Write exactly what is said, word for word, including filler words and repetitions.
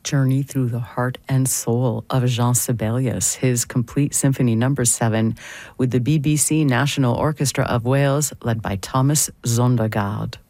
journey through the heart and soul of Jean Sibelius, his complete Symphony Number seven, with the B B C National Orchestra of Wales, led by Thomas Zondergaard.